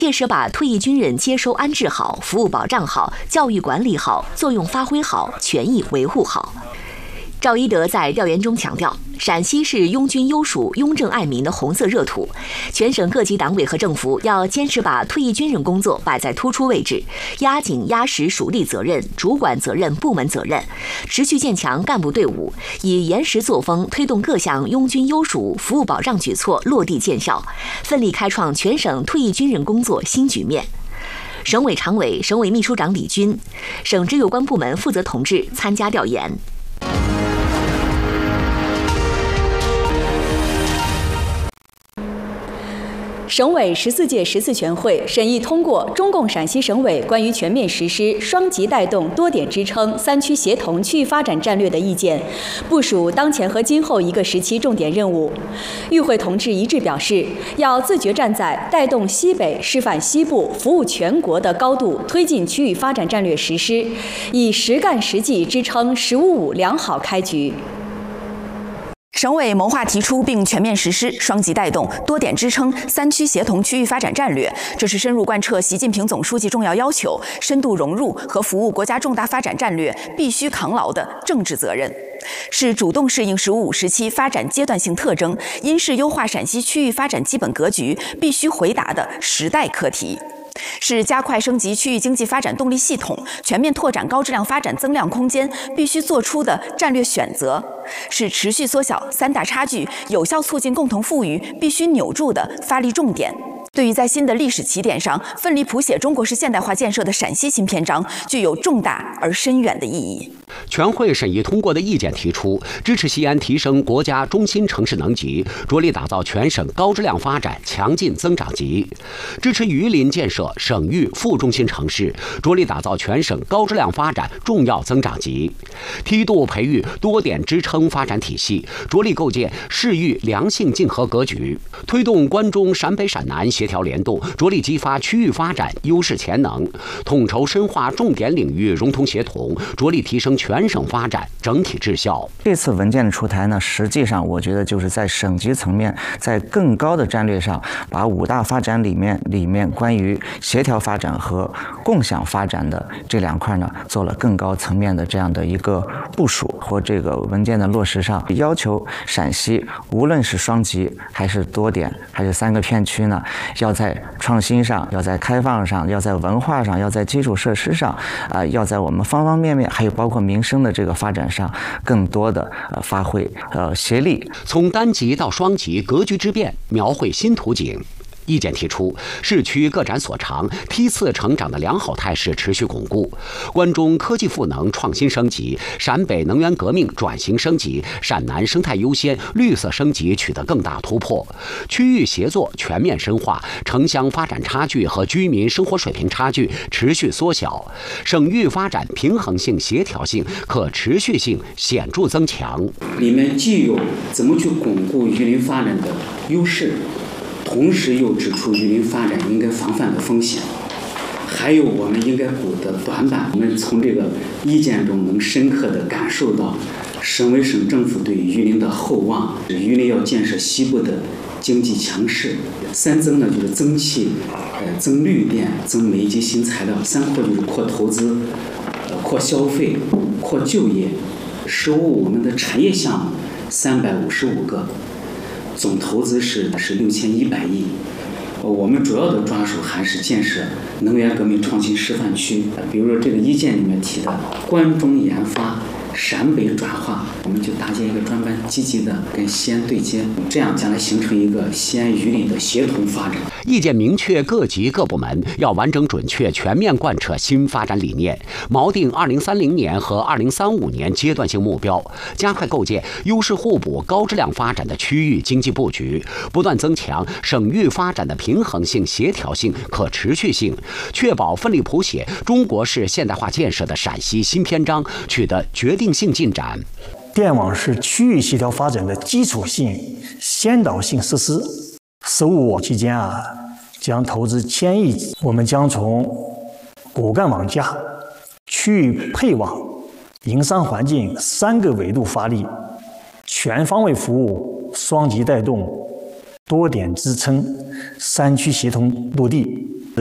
切实把退役军人接收安置好、服务保障好、教育管理好、作用发挥好、权益维护好。赵一德在调研中强调，陕西是拥军优属、拥政爱民的红色热土，全省各级党委和政府要坚持把退役军人工作摆在突出位置，压紧压实属地责任、主管责任、部门责任，持续建强干部队伍，以严实作风推动各项拥军优属、服务保障举措落地见效，奋力开创全省退役军人工作新局面。省委常委、省委秘书长李军、省直有关部门负责同志参加调研。 省委14届14全会审议通过中共陕西省委关于全面实施双极带动、多点支撑、三区协同区域发展战略的意见，部署当前和今后一个时期重点任务。与会同志一致表示，要自觉站在带动西北、示范西部、服务全国的高度，推进区域发展战略实施，以实干实际支撑“十五五”良好开局。 省委谋划提出并全面实施双极带动、多点支撑、三区协同区域发展战略，这是深入贯彻习近平总书记重要要求、深度融入和服务国家重大发展战略必须扛牢的政治责任，是主动适应“十五五”时期发展阶段性特征、因势优化陕西区域发展基本格局必须回答的时代课题。是加快升级区域经济发展动力系统、全面拓展高质量发展增量空间必须做出的战略选择，是持续缩小三大差距、有效促进共同富裕必须扭住的发力重点。对于在新的历史起点上奋力谱写中国式现代化建设的陕西新篇章，具有重大而深远的意义。 全会审议通过的意见提出，支持西安提升国家中心城市能级，着力打造全省高质量发展强劲增长极；支持榆林建设省域副中心城市，着力打造全省高质量发展重要增长极；梯度培育多点支撑发展体系，着力构建市域良性竞合格局；推动关中陕北陕南协调联动，着力激发区域发展优势潜能；统筹深化重点领域融通协同，着力提升全省发展整体质效。 这次文件的出台呢，实际上我觉得就是在省级层面，在更高的战略上，把5大发展里面关于协调发展和共享发展的这2块呢，做了更高层面的这样的一个部署或这个文件的落实上，要求陕西无论是双极还是多点还是3个片区呢，要在创新上，要在开放上，要在文化上，要在基础设施上，要在我们方方面面，还有包括民生的这个发展上，更多的发挥协力。 从单极到双极，格局之变，描绘新图景。意见提出，市区各展所长、梯次成长的良好态势持续巩固，关中科技赋能创新升级，陕北能源革命转型升级，陕南生态优先、绿色升级取得更大突破，区域协作全面深化，城乡发展差距和居民生活水平差距持续缩小，省域发展平衡性、协调性、可持续性显著增强。 里面既有怎么去巩固榆林发展的优势，同时又指出榆林发展应该防范的风险，还有我们应该补的短板。我们从这个意见中能深刻地感受到省委省政府对榆林的厚望。榆林要建设西部的经济强势，3增呢就是增气、增绿电、增煤及新材料；3扩就是扩投资、扩消费、扩就业。15我们的产业项目355个。总投资是6100亿，我们主要的抓手还是建设能源革命创新示范区。比如说这个意见里面提的关中研发、陕北转化，我们就搭建一个专班，积极的跟西安对接，这样将来形成一个西安榆林的协同发展。 意见明确各级各部门要完整准确全面贯彻新发展理念，锚定2030年和2035年阶段性目标，加快构建优势互补、高质量发展的区域经济布局，不断增强省域发展的平衡性、协调性、可持续性，确保奋力谱写中国式现代化建设的陕西新篇章取得决定性进展。 电网是区域协调发展的基础性、先导性设施。15期间将投资1000亿，我们将从骨干网架、区域配网、营商环境3个维度发力，全方位服务双极带动、 多点支撑、3区协同落地。